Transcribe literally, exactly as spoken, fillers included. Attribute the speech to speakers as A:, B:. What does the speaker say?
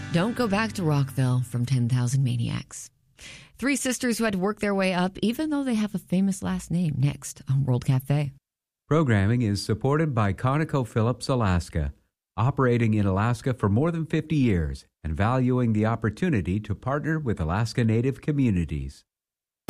A: Don't go back to Rockville from ten thousand Maniacs. Three sisters who had to work their way up, even though they have a famous last name, next on World Cafe.
B: Programming is supported by ConocoPhillips Alaska, operating in Alaska for more than fifty years and valuing the opportunity to partner with Alaska Native communities.